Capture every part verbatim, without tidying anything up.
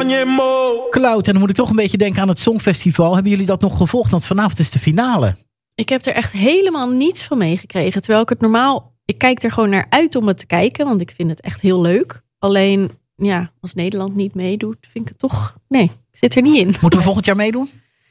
Cloud, en dan moet ik toch een beetje denken aan het Songfestival. Hebben jullie dat nog gevolgd? Want vanavond is de finale. Ik heb er echt helemaal niets van meegekregen. Terwijl ik het normaal... Ik kijk er gewoon naar uit om het te kijken. Want ik vind het echt heel leuk. Alleen, ja, als Nederland niet meedoet, vind ik het toch... Nee, ik zit er niet in. Moeten we volgend jaar meedoen?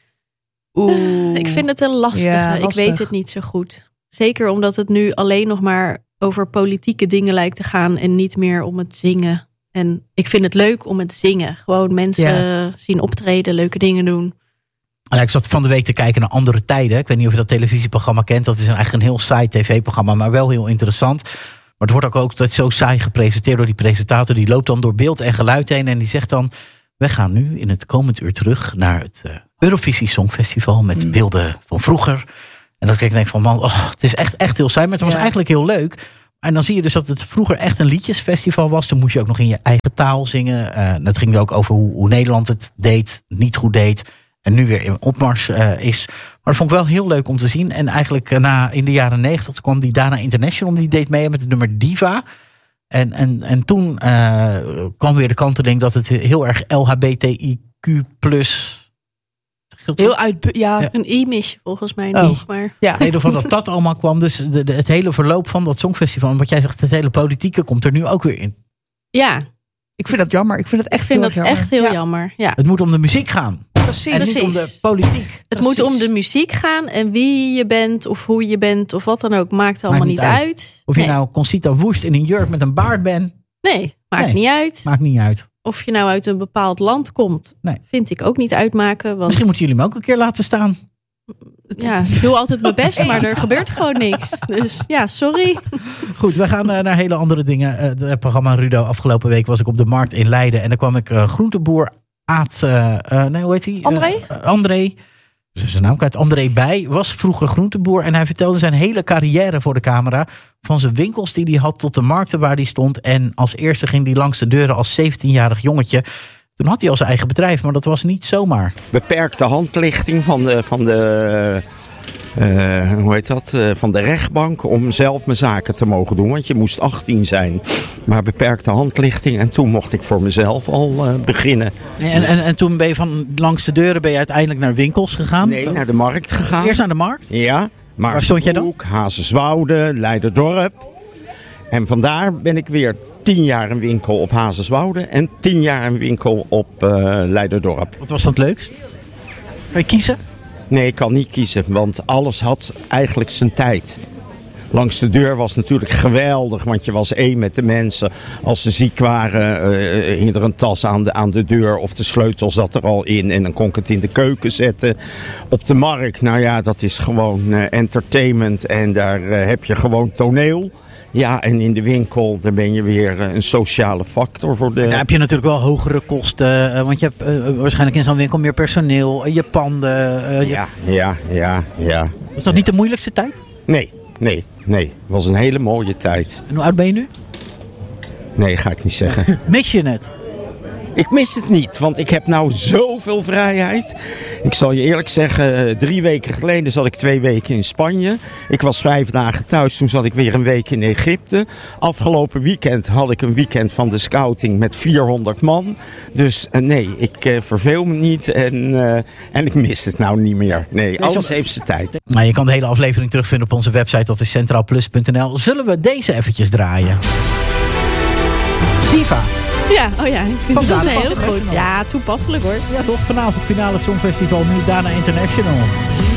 Oeh. Ik vind het een lastige. Ja, ik lastig. weet het niet zo goed. Zeker omdat het nu alleen nog maar over politieke dingen lijkt te gaan. En niet meer om het zingen. En ik vind het leuk om het zingen. Gewoon mensen Ja. zien optreden, leuke dingen doen. Nou, ik zat van de week te kijken naar Andere Tijden. Ik weet niet of je dat televisieprogramma kent. Dat is een, eigenlijk een heel saai tv-programma, maar wel heel interessant. Maar het wordt ook altijd zo saai gepresenteerd door die presentator. Die loopt dan door beeld en geluid heen en die zegt dan... wij gaan nu in het komend uur terug naar het uh, Eurovisie Songfestival... met mm. beelden van vroeger. En dan denk ik van, man, oh, het is echt, echt heel saai. Maar het was ja. eigenlijk heel leuk. En dan zie je dus dat het vroeger echt een liedjesfestival was. Toen moest je ook nog in je eigen taal zingen. Uh, dat ging ook over hoe, hoe Nederland het deed, niet goed deed... En nu weer in opmars uh, is. Maar dat vond ik wel heel leuk om te zien. En eigenlijk uh, na, in de jaren negentig kwam die Dana International. Die deed mee met het nummer Diva. En, en, en toen uh, kwam weer de kanteling dat het heel erg L H B T I Q plus... Heel uit, ja. ja. Een I-misje volgens mij oh. nog. Maar... Ja. In ieder geval dat dat allemaal kwam. Dus de, de, het hele verloop van dat Songfestival. En wat jij zegt, het hele politieke komt er nu ook weer in. Ja. Ik vind dat jammer. Ik vind het echt ik vind heel dat jammer. echt heel ja. jammer. Ja. Het moet om de muziek gaan. Precies. En niet om de politiek. Het Precies. moet om de muziek gaan. En wie je bent of hoe je bent of wat dan ook. Maakt allemaal maakt niet niet uit. uit. Of je nee. nou Conchita Wurst in een jurk met een baard bent. Nee, maakt nee, niet uit. Maakt niet uit. Of je nou uit een bepaald land komt. Nee. Vind ik ook niet uitmaken. Want... Misschien moeten jullie me ook een keer laten staan. Ja, ik doe altijd mijn best, maar er gebeurt gewoon niks. Dus ja, sorry. Goed, we gaan uh, naar hele andere dingen. Uh, het programma Rudo, afgelopen week was ik op de markt in Leiden. En daar kwam ik uh, groenteboer Aad... Uh, uh, nee, hoe heet hij? André? Uh, André. Dus zijn naam kwijt. André Bij was vroeger groenteboer. En hij vertelde zijn hele carrière voor de camera. Van zijn winkels die hij had tot de markten waar hij stond. En als eerste ging hij langs de deuren als zeventienjarig jongetje. Toen had hij al zijn eigen bedrijf, maar dat was niet zomaar. Beperkte handlichting van de, van de, uh, hoe heet dat? Uh, van de rechtbank om zelf mijn zaken te mogen doen. Want je moest achttien zijn. Maar beperkte handlichting. En toen mocht ik voor mezelf al uh, beginnen. En, en, en toen ben je van langs de deuren ben je uiteindelijk naar winkels gegaan? Nee, naar de markt gegaan. Eerst naar de markt? Ja. Waar stond jij dan? Hazerswoude, Leiderdorp. En vandaar ben ik weer tien jaar een winkel op Hazerswoude en tien jaar een winkel op uh, Leiderdorp. Wat was dat het leukst? Kan je kiezen? Nee, ik kan niet kiezen, want alles had eigenlijk zijn tijd. Langs de deur was natuurlijk geweldig, want je was één met de mensen. Als ze ziek waren, uh, hing er een tas aan de, aan de deur of de sleutel zat er al in. En dan kon ik het in de keuken zetten. Op de markt, nou ja, dat is gewoon uh, entertainment en daar uh, heb je gewoon toneel. Ja, en in de winkel, dan ben je weer uh, een sociale factor voor de... Daar heb je natuurlijk wel hogere kosten, uh, want je hebt uh, waarschijnlijk in zo'n winkel meer personeel, uh, je panden. Uh, je... Ja, ja, ja, ja. Was dat niet de moeilijkste tijd? Nee, nee, nee. Het was een hele mooie tijd. En hoe oud ben je nu? Nee, ga ik niet zeggen. Mis je het? Ik mis het niet, want ik heb nou zoveel vrijheid. Ik zal je eerlijk zeggen, drie weken geleden zat ik twee weken in Spanje. Ik was vijf dagen thuis, toen zat ik weer een week in Egypte. Afgelopen weekend had ik een weekend van de scouting met vierhonderd man. Dus uh, nee, ik uh, verveel me niet en, uh, en ik mis het nou niet meer. Nee, alles heeft zijn tijd. Nou, je kan de hele aflevering terugvinden op onze website, dat is centraalplus punt n l. Zullen we deze eventjes draaien? Diva. Ja, oh ja, ik vind Van dat Dana heel International. goed. Ja, toepasselijk hoor. Ja toch, vanavond finale Songfestival, nu Dana International.